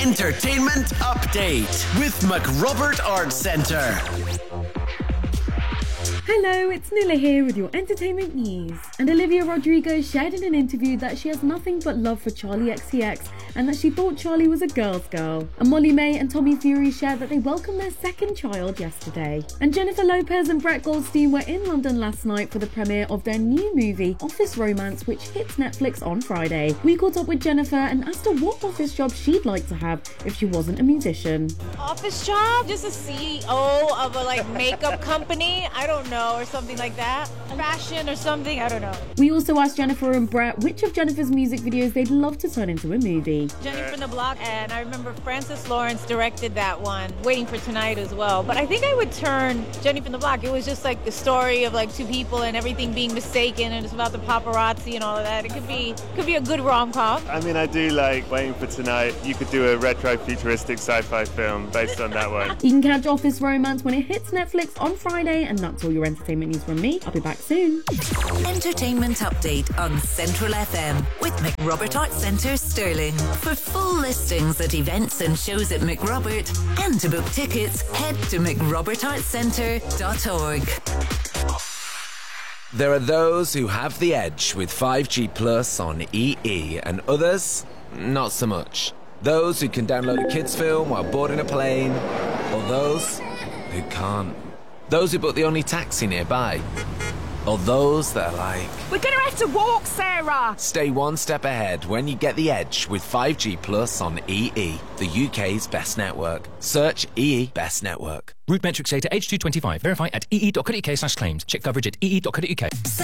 Entertainment Update with McRobert Arts Centre. Hello, it's Nilla here with your entertainment news. And Olivia Rodrigo shared in an interview that she has nothing but love for Charli XCX and that she thought Charli was a girl's girl. And Molly May and Tommy Fury shared that they welcomed their second child yesterday. And Jennifer Lopez and Brett Goldstein were in London last night for the premiere of their new movie, Office Romance, which hits Netflix on Friday. We caught up with Jennifer and asked her what office job she'd like to have if she wasn't a musician. Office job? Just a CEO of a makeup company? I don't know, or something like that. Fashion or something, I don't know. We also asked Jennifer and Brett which of Jennifer's music videos they'd love to turn into a movie. Jenny from the Block, and I remember Francis Lawrence directed that one, Waiting for Tonight as well. But I think I would turn Jenny from the Block. It was just the story of two people and everything being mistaken, and it's about the paparazzi and all of that. It could be a good rom-com. I mean, I do like Waiting for Tonight. You could do a retro futuristic sci-fi film based on that one. You can catch Office Romance when it hits Netflix on Friday, and that's all your entertainment news from me. I'll be back soon. Entertainment Update on Central FM with McRobert Arts Centre Stirling. For full listings at events and shows at McRobert and to book tickets, head to mcrobertartscentre.org. There are those who have the edge with 5G Plus on EE and others, not so much. Those who can download a kids film while boarding a plane, or those who can't. Those who book the only taxi nearby, or those that are like, we're gonna have to walk, Sarah! Stay one step ahead when you get the edge with 5G Plus on EE, the UK's best network. Search EE Best Network. Route metrics data H225. Verify at ee.co.uk/claims. Check coverage at ee.co.uk.